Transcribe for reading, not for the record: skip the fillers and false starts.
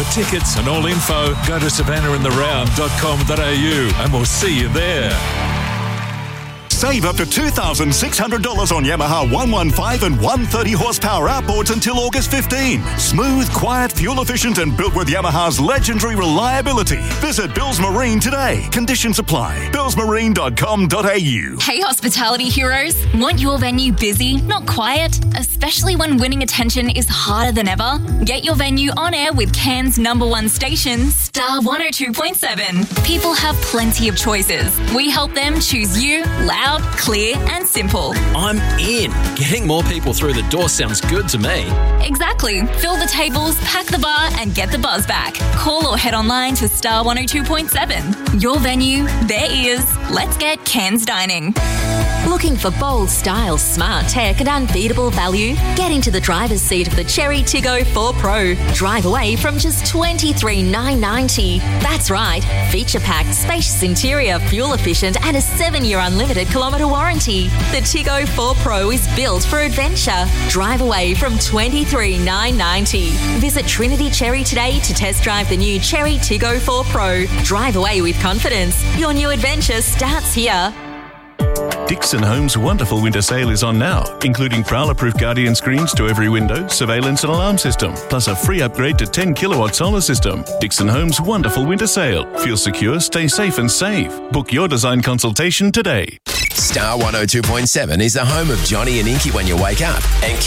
For tickets and all info, go to savannahintheround.com.au and we'll see you there. Save up to $2,600 on Yamaha 115 and 130 horsepower outboards until August 15. Smooth, quiet, fuel efficient and built with Yamaha's legendary reliability. Visit Bills Marine today. Conditions apply. billsmarine.com.au. Hey hospitality heroes, want your venue busy, not quiet? Especially when winning attention is harder than ever? Get your venue on air with Cairns' #1 station, Star 102.7. People have plenty of choices. We help them choose you loud, clear and simple. I'm in. Getting more people through the door sounds good to me. Exactly. Fill the tables, pack the bar and get the buzz back. Call or head online to Star 102.7. Your venue, their ears. Let's get Cairns dining. Looking for bold style, smart tech and unbeatable value? Get into the driver's seat of the Cherry Tiggo 4 Pro. Drive away from just $23,990. That's right. Feature-packed, spacious interior, fuel efficient and a 7-year unlimited kilometre warranty. The Tiggo 4 Pro is built for adventure. Drive away from $23,990. Visit Trinity Cherry today to test drive the new Cherry Tiggo 4 Pro. Drive away with confidence. Your new adventure starts here. Dixon Homes' wonderful winter sale is on now, including Prowler-proof Guardian screens to every window, surveillance and alarm system, plus a free upgrade to 10-kilowatt solar system. Dixon Homes' wonderful winter sale. Feel secure, stay safe and save. Book your design consultation today. Star 102.7 is the home of Johnny and Inky when you wake up, and